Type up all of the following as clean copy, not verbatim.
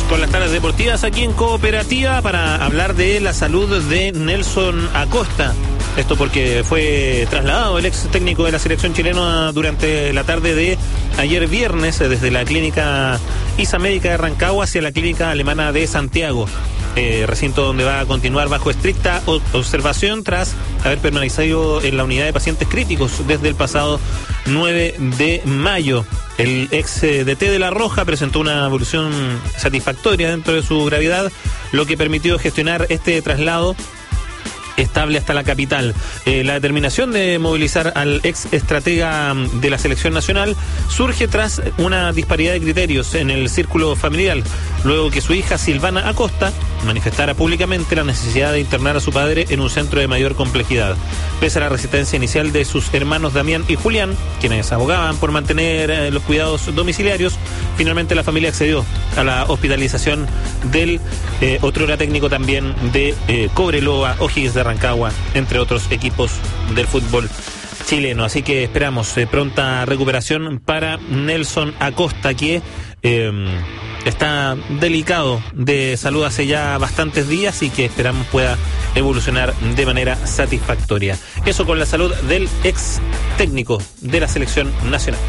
Con las tardes deportivas aquí en Cooperativa para hablar de la salud de Nelson Acosta. Esto porque fue trasladado el ex técnico de la selección chilena durante la tarde de ayer viernes desde la clínica ISA Médica de Rancagua hacia la clínica alemana de Santiago. Recinto donde va a continuar bajo estricta observación tras haber permanecido en la unidad de pacientes críticos desde el pasado 9 de mayo. El ex DT de La Roja presentó una evolución satisfactoria dentro de su gravedad, lo que permitió gestionar este traslado estable hasta la capital. La determinación de movilizar al ex estratega de la selección nacional surge tras una disparidad de criterios en el círculo familiar, luego que su hija Silvana Acosta manifestara públicamente la necesidad de internar a su padre en un centro de mayor complejidad. Pese a la resistencia inicial de sus hermanos Damián y Julián, quienes abogaban por mantener los cuidados domiciliarios, finalmente la familia accedió a la hospitalización del otrora técnico también de Cobreloa, O'Higgins de Rancagua, entre otros equipos del fútbol chileno. Así que esperamos pronta recuperación para Nelson Acosta, que está delicado de salud hace ya bastantes días y que esperamos pueda evolucionar de manera satisfactoria. Eso con la salud del ex técnico de la selección nacional.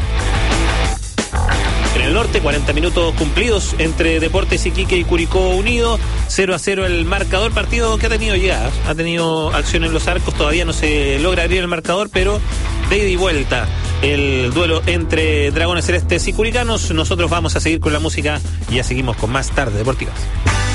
En el norte, 40 minutos cumplidos entre Deportes Iquique y Curicó Unido, 0-0 el marcador, partido que ha tenido llegadas, ha tenido acción en los arcos, todavía no se logra abrir el marcador, pero de ida y vuelta el duelo entre Dragones Celestes y Curicanos. Nosotros vamos a seguir con la música y ya seguimos con más Tardes Deportivas.